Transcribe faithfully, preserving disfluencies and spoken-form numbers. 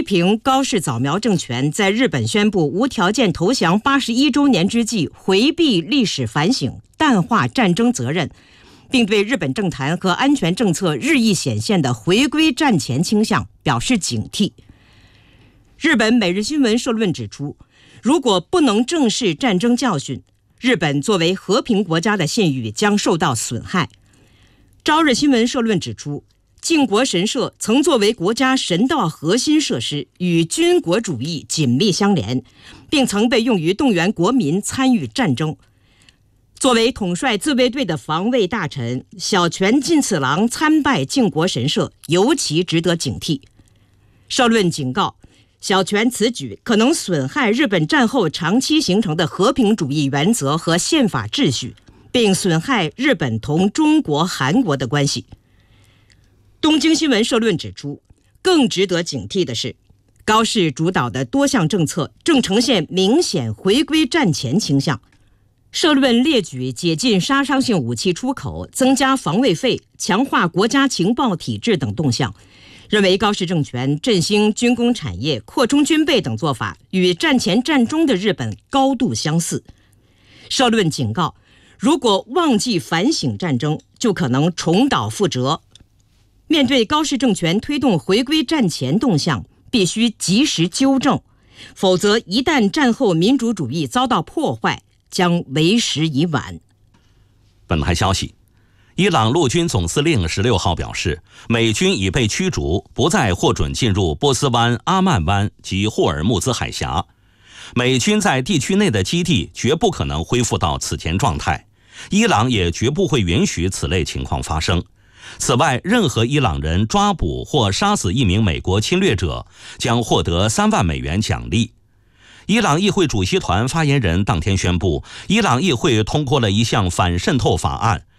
评高市早苗政权在日本宣布无条件投降八十一周年之际，回避历史反省，淡化战争责任，并对日本政坛和安全政策日益显现的回归战前倾向表示警惕。日本每日新闻社论指出，如果不能正视战争教训，日本作为和平国家的信誉将受到损害。朝日新闻社论指出，靖国神社曾作为国家神道核心设施，与军国主义紧密相连，并曾被用于动员国民参与战争。作为统帅自卫队的防卫大臣小泉进次郎参拜靖国神社，尤其值得警惕。社论警告，小泉此举可能损害日本战后长期形成的和平主义原则和宪法秩序，并损害日本同中国、韩国的关系。东京新闻社论指出，更值得警惕的是，高市主导的多项政策正呈现明显回归战前倾向。社论列举解禁杀伤性武器出口、增加防卫费、强化国家情报体制等动向，认为高市政权振兴军工产业、扩充军备等做法与战前战中的日本高度相似。社论警告，如果忘记反省战争，就可能重蹈覆辙。面对高市政权推动回归战前动向，必须及时纠正，否则一旦战后民主主义遭到破坏，将为时已晚。 本台消息，伊朗陆军总司令十六号表示，美军已被驱逐，不再获准进入波斯湾、阿曼湾及霍尔木兹海峡。美军在地区内的基地绝不可能恢复到此前状态，伊朗也绝不会允许此类情况发生。此外，任何伊朗人抓捕或杀死一名美国侵略者，将获得三万美元奖励。伊朗议会主席团发言人当天宣布，伊朗议会通过了一项反渗透法案，